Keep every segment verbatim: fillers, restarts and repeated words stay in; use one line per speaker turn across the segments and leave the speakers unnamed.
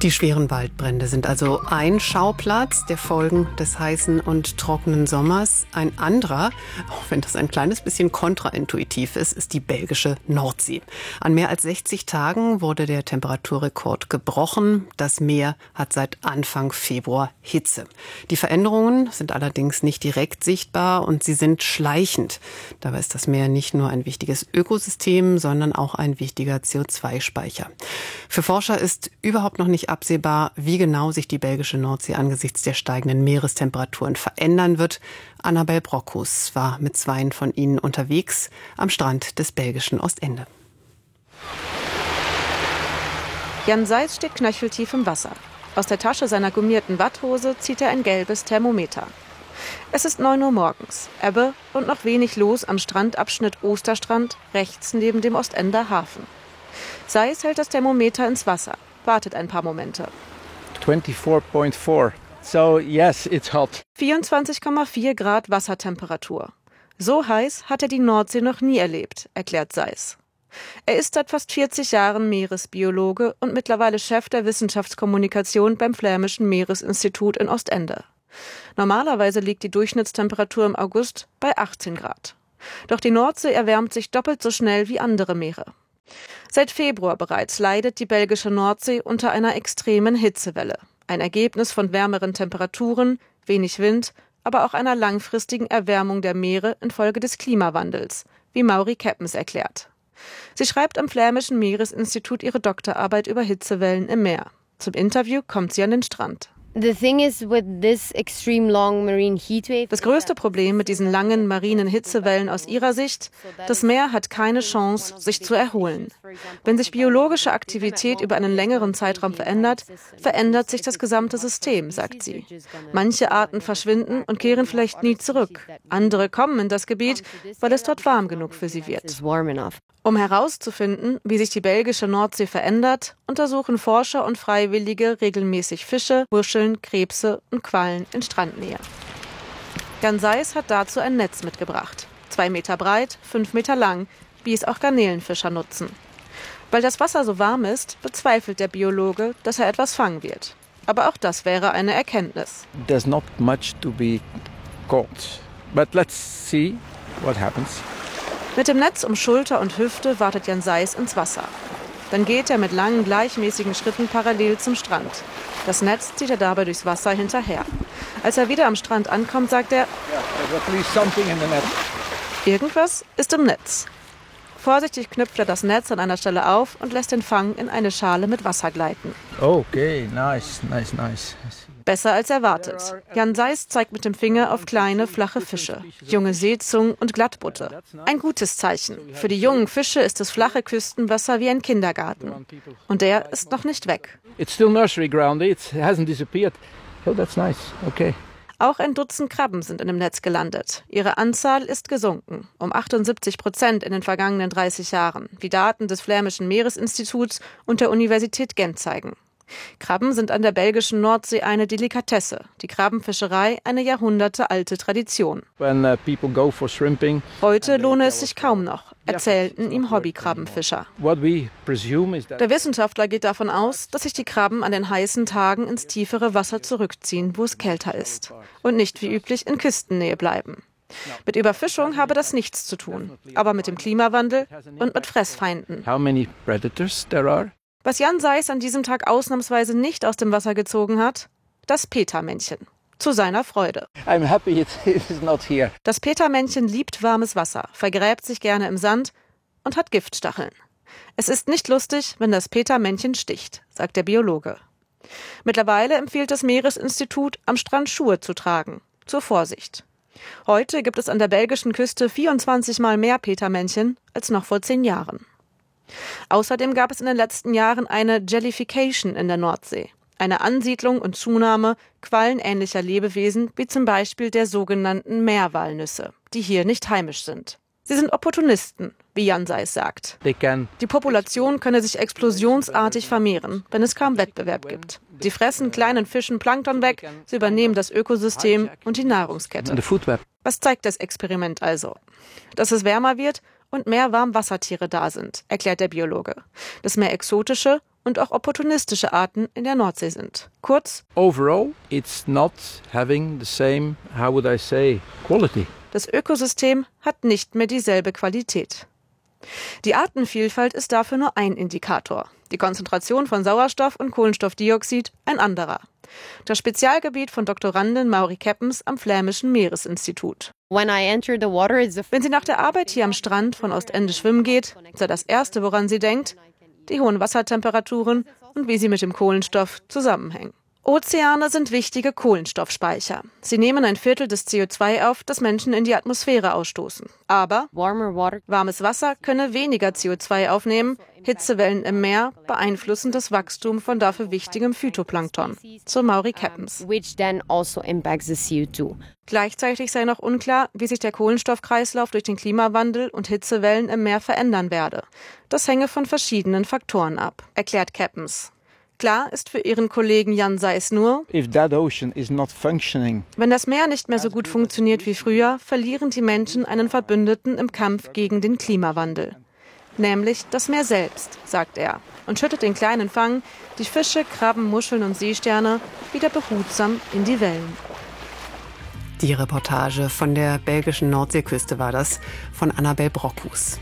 Die schweren Waldbrände sind also ein Schauplatz der Folgen des heißen und trockenen Sommers. Ein anderer, auch wenn das ein kleines bisschen kontraintuitiv ist, ist die belgische Nordsee. An mehr als sechzig Tagen wurde der Temperaturrekord gebrochen. Das Meer hat seit Anfang Februar Hitze. Die Veränderungen sind allerdings nicht direkt sichtbar und sie sind schleichend. Dabei ist das Meer nicht nur ein wichtiges Ökosystem, sondern auch ein wichtiger C O zwei Speicher. Für Forscher ist überhaupt noch nicht absehbar, wie genau sich die belgische Nordsee angesichts der steigenden Meerestemperaturen verändern wird. Annabel Brockhus war mit zweien von ihnen unterwegs am Strand des belgischen Ostende.
Jan Seijs steht knöcheltief im Wasser. Aus der Tasche seiner gummierten Watthose zieht er ein gelbes Thermometer. Es ist neun Uhr morgens, Ebbe und noch wenig los am Strandabschnitt Osterstrand, rechts neben dem Ostender Hafen. Seijs hält das Thermometer ins Wasser, wartet ein paar Momente.
twenty-four point four. So yes, it's hot.
vierundzwanzig Komma vier Grad Wassertemperatur. So heiß hat er die Nordsee noch nie erlebt, erklärt Seijs. Er ist seit fast vierzig Jahren Meeresbiologe und mittlerweile Chef der Wissenschaftskommunikation beim Flämischen Meeresinstitut in Ostende. Normalerweise liegt die Durchschnittstemperatur im August bei achtzehn Grad. Doch die Nordsee erwärmt sich doppelt so schnell wie andere Meere. Seit Februar bereits leidet die belgische Nordsee unter einer extremen Hitzewelle. Ein Ergebnis von wärmeren Temperaturen, wenig Wind, aber auch einer langfristigen Erwärmung der Meere infolge des Klimawandels, wie Maury Keppens erklärt. Sie schreibt am Flämischen Meeresinstitut ihre Doktorarbeit über Hitzewellen im Meer. Zum Interview kommt sie an den Strand.
Das
größte Problem mit diesen langen marinen Hitzewellen aus ihrer Sicht, das Meer hat keine Chance, sich zu erholen. Wenn sich biologische Aktivität über einen längeren Zeitraum verändert, verändert sich das gesamte System, sagt sie. Manche Arten verschwinden und kehren vielleicht nie zurück. Andere kommen in das Gebiet, weil es dort warm genug für sie wird. Um herauszufinden, wie sich die belgische Nordsee verändert, untersuchen Forscher und Freiwillige regelmäßig Fische, Muscheln, Krebse und Quallen in Strandnähe. Jan Seijs hat dazu ein Netz mitgebracht. Zwei Meter breit, fünf Meter lang, wie es auch Garnelenfischer nutzen. Weil das Wasser so warm ist, bezweifelt der Biologe, dass er etwas fangen wird. Aber auch das wäre eine Erkenntnis.
There's not much to be caught. But let's see what happens.
Mit dem Netz um Schulter und Hüfte wartet Jan Seijs ins Wasser. Dann geht er mit langen, gleichmäßigen Schritten parallel zum Strand. Das Netz zieht er dabei durchs Wasser hinterher. Als er wieder am Strand ankommt, sagt er, irgendwas ist im Netz. Vorsichtig knüpft er das Netz an einer Stelle auf und lässt den Fang in eine Schale mit Wasser gleiten.
Okay, nice, nice, nice.
Besser als erwartet. Jan Seijs zeigt mit dem Finger auf kleine, flache Fische, junge Seezungen und Glattbutte. Ein gutes Zeichen. Für die jungen Fische ist das flache Küstenwasser wie ein Kindergarten. Und der ist noch nicht weg.
It's still nursery ground. It hasn't disappeared. Oh, that's nice. Okay.
Auch ein Dutzend Krabben sind in dem Netz gelandet. Ihre Anzahl ist gesunken, um achtundsiebzig Prozent in den vergangenen dreißig Jahren, wie Daten des Flämischen Meeresinstituts und der Universität Gent zeigen. Krabben sind an der belgischen Nordsee eine Delikatesse, die Krabbenfischerei eine jahrhundertealte Tradition.
When, uh, people go for shrimping,
Heute lohne es sich kaum noch, erzählten ihm Hobbykrabbenfischer.
what we presume is that
Der Wissenschaftler geht davon aus, dass sich die Krabben an den heißen Tagen ins tiefere Wasser zurückziehen, wo es kälter ist, und nicht wie üblich in Küstennähe bleiben. Mit Überfischung habe das nichts zu tun, aber mit dem Klimawandel und mit Fressfeinden.
how many predators there are.
Was Jan Seijs an diesem Tag ausnahmsweise nicht aus dem Wasser gezogen hat, das Petermännchen. Zu seiner Freude.
I'm happy it is not here.
Das Petermännchen liebt warmes Wasser, vergräbt sich gerne im Sand und hat Giftstacheln. Es ist nicht lustig, wenn das Petermännchen sticht, sagt der Biologe. Mittlerweile empfiehlt das Meeresinstitut, am Strand Schuhe zu tragen, zur Vorsicht. Heute gibt es an der belgischen Küste vierundzwanzig Mal mehr Petermännchen als noch vor zehn Jahren. Außerdem gab es in den letzten Jahren eine Jellification in der Nordsee, eine Ansiedlung und Zunahme quallenähnlicher Lebewesen, wie zum Beispiel der sogenannten Meerwalnüsse, die hier nicht heimisch sind. Sie sind Opportunisten, wie Jan Seijs sagt.
They can
Die Population könne sich explosionsartig vermehren, wenn es kaum Wettbewerb gibt. Sie fressen kleinen Fischen Plankton weg, sie übernehmen das Ökosystem und die Nahrungskette.
the food web.
Was zeigt das Experiment also? Dass es wärmer wird und mehr Warmwassertiere da sind, erklärt der Biologe. Dass mehr exotische und auch opportunistische Arten in der Nordsee sind. Kurz,
Overall, it's not having the same, how would I say, quality.
Das Ökosystem hat nicht mehr dieselbe Qualität. Die Artenvielfalt ist dafür nur ein Indikator. Die Konzentration von Sauerstoff und Kohlenstoffdioxid ein anderer. Das Spezialgebiet von Doktorandin Maury Keppens am Flämischen Meeresinstitut. Wenn sie nach der Arbeit hier am Strand von Ostende schwimmen geht, sei das Erste, woran sie denkt, die hohen Wassertemperaturen und wie sie mit dem Kohlenstoff zusammenhängen. Ozeane sind wichtige Kohlenstoffspeicher. Sie nehmen ein Viertel des C O zwei auf, das Menschen in die Atmosphäre ausstoßen. Aber warmes Wasser könne weniger C O zwei aufnehmen. Hitzewellen im Meer beeinflussen das Wachstum von dafür wichtigem Phytoplankton. So Maury Keppens. Gleichzeitig sei noch unklar, wie sich der Kohlenstoffkreislauf durch den Klimawandel und Hitzewellen im Meer verändern werde. Das hänge von verschiedenen Faktoren ab, erklärt Keppens. Klar ist für ihren Kollegen Jan Seis nur,
If that ocean is not functioning,
wenn das Meer nicht mehr so gut funktioniert wie früher, verlieren die Menschen einen Verbündeten im Kampf gegen den Klimawandel. Nämlich das Meer selbst, sagt er, und schüttet den kleinen Fang, die Fische, Krabben, Muscheln und Seesterne, wieder behutsam in die Wellen.
Die Reportage von der belgischen Nordseeküste war das, von Annabel Brockhus.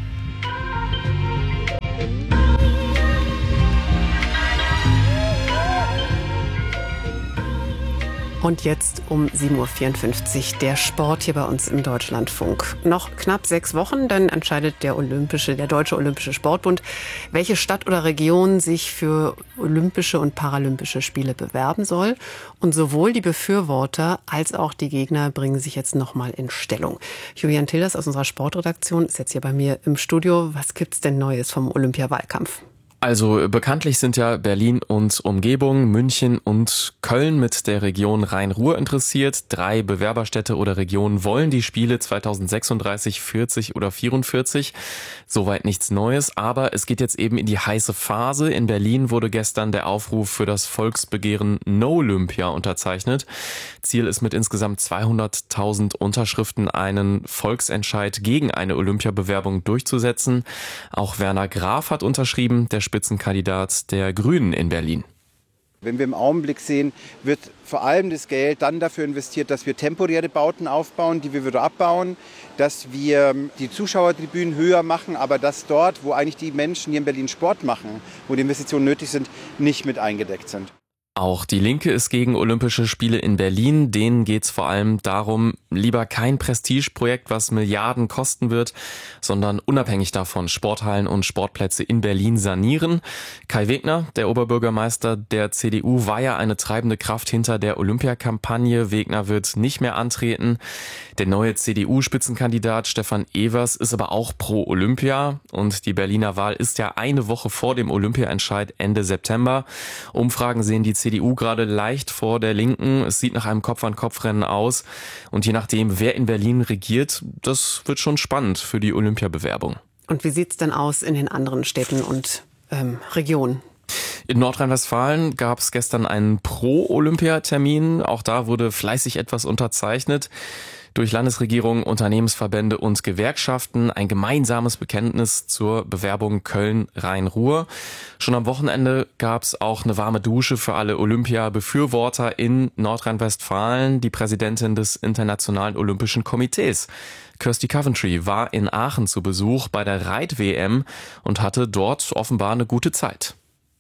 Und jetzt um sieben Uhr vierundfünfzig der Sport hier bei uns im Deutschlandfunk. Noch knapp sechs Wochen, dann entscheidet der Olympische, der Deutsche Olympische Sportbund, welche Stadt oder Region sich für Olympische und Paralympische Spiele bewerben soll. Und sowohl die Befürworter als auch die Gegner bringen sich jetzt nochmal in Stellung. Julian Tilders aus unserer Sportredaktion ist jetzt hier bei mir im Studio. Was gibt's denn Neues vom Olympiawahlkampf?
Also bekanntlich sind ja Berlin und Umgebung, München und Köln mit der Region Rhein-Ruhr interessiert. Drei Bewerberstädte oder Regionen wollen die Spiele zweitausendsechsunddreißig, vierzig oder vierundvierzig. Soweit nichts Neues, aber es geht jetzt eben in die heiße Phase. In Berlin wurde gestern der Aufruf für das Volksbegehren No Olympia unterzeichnet. Ziel ist mit insgesamt zweihunderttausend Unterschriften einen Volksentscheid gegen eine Olympiabewerbung durchzusetzen. Auch Werner Graf hat unterschrieben, der Spitzenkandidat der Grünen in Berlin.
Wenn wir im Augenblick sehen, wird vor allem das Geld dann dafür investiert, dass wir temporäre Bauten aufbauen, die wir wieder abbauen, dass wir die Zuschauertribünen höher machen, aber dass dort, wo eigentlich die Menschen hier in Berlin Sport machen, wo die Investitionen nötig sind, nicht mit eingedeckt sind.
Auch die Linke ist gegen Olympische Spiele in Berlin. Denen geht's vor allem darum, lieber kein Prestigeprojekt, was Milliarden kosten wird, sondern unabhängig davon Sporthallen und Sportplätze in Berlin sanieren. Kai Wegner, der Oberbürgermeister der C D U, war ja eine treibende Kraft hinter der Olympiakampagne. Wegner wird nicht mehr antreten. Der neue C D U-Spitzenkandidat Stefan Evers ist aber auch pro Olympia. Und die Berliner Wahl ist ja eine Woche vor dem Olympiaentscheid Ende September. Umfragen sehen die C D U gerade leicht vor der Linken. Es sieht nach einem Kopf-an-Kopf-Rennen aus. Und je nachdem, wer in Berlin regiert, das wird schon spannend für die Olympiabewerbung.
Und wie sieht's denn aus in den anderen Städten und ähm, Regionen?
In Nordrhein-Westfalen gab es gestern einen Pro-Olympia-Termin. Auch da wurde fleißig etwas unterzeichnet. Durch Landesregierung, Unternehmensverbände und Gewerkschaften ein gemeinsames Bekenntnis zur Bewerbung Köln-Rhein-Ruhr. Schon am Wochenende gab es auch eine warme Dusche für alle Olympia-Befürworter in Nordrhein-Westfalen. Die Präsidentin des Internationalen Olympischen Komitees, Kirsty Coventry, war in Aachen zu Besuch bei der Reit-W M und hatte dort offenbar eine gute Zeit.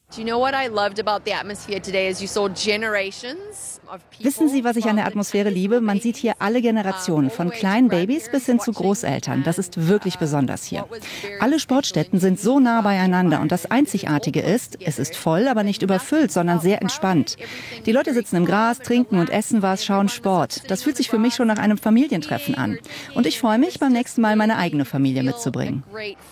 Wissen Sie, was ich an der Atmosphäre liebe? Man sieht hier alle Generationen, von kleinen Babys bis hin zu Großeltern. Das ist wirklich besonders hier. Alle Sportstätten sind so nah beieinander und das Einzigartige ist, es ist voll, aber nicht überfüllt, sondern sehr entspannt. Die Leute sitzen im Gras, trinken und essen was, schauen Sport. Das fühlt sich für mich schon nach einem Familientreffen an. Und ich freue mich, beim nächsten Mal meine eigene Familie mitzubringen.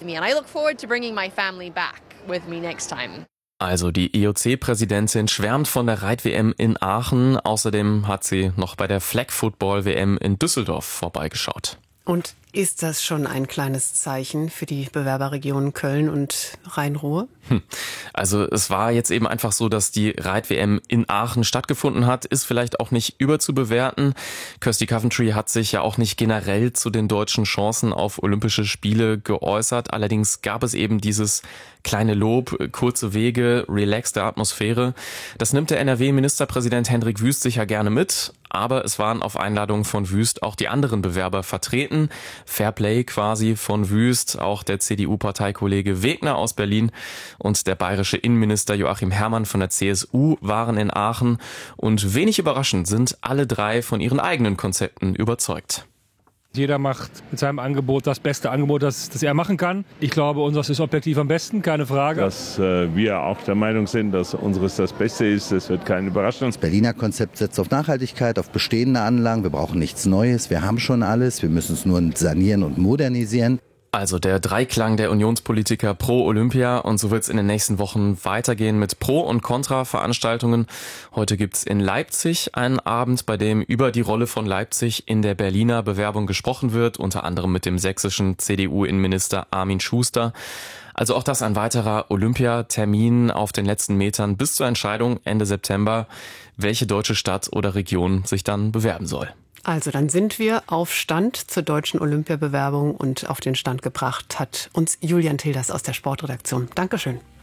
Also die I O C-Präsidentin schwärmt von der Reit-W M in Aachen. Außerdem hat sie noch bei der Flag-Football-W M in Düsseldorf vorbeigeschaut.
Und Ist das schon ein kleines Zeichen für die Bewerberregionen Köln und Rhein-Ruhr?
Hm. Also es war jetzt eben einfach so, dass die Reit-W M in Aachen stattgefunden hat, ist vielleicht auch nicht überzubewerten. Kirsty Coventry hat sich ja auch nicht generell zu den deutschen Chancen auf Olympische Spiele geäußert. Allerdings gab es eben dieses kleine Lob, kurze Wege, relaxte Atmosphäre. Das nimmt der N R W-Ministerpräsident Hendrik Wüst sicher gerne mit. Aber es waren auf Einladung von Wüst auch die anderen Bewerber vertreten. Fairplay quasi von Wüst, auch der C D U-Parteikollege Wegner aus Berlin und der bayerische Innenminister Joachim Herrmann von der C S U waren in Aachen. Und wenig überraschend sind alle drei von ihren eigenen Konzepten überzeugt.
Jeder macht mit seinem Angebot das beste Angebot, das, das er machen kann. Ich glaube, unseres ist objektiv am besten, keine Frage.
Dass äh, wir auch der Meinung sind, dass unseres das Beste ist, das wird keinen überraschen.
Das Berliner Konzept setzt auf Nachhaltigkeit, auf bestehende Anlagen. Wir brauchen nichts Neues, wir haben schon alles. Wir müssen es nur sanieren und modernisieren.
Also der Dreiklang der Unionspolitiker pro Olympia, und so wird es in den nächsten Wochen weitergehen mit Pro- und Kontra-Veranstaltungen. Heute gibt's in Leipzig einen Abend, bei dem über die Rolle von Leipzig in der Berliner Bewerbung gesprochen wird, unter anderem mit dem sächsischen C D U-Innenminister Armin Schuster. Also auch das ein weiterer Olympiatermin auf den letzten Metern bis zur Entscheidung Ende September, welche deutsche Stadt oder Region sich dann bewerben soll.
Also dann sind wir auf Stand zur deutschen Olympiabewerbung, und auf den Stand gebracht hat uns Julian Tilders aus der Sportredaktion. Dankeschön.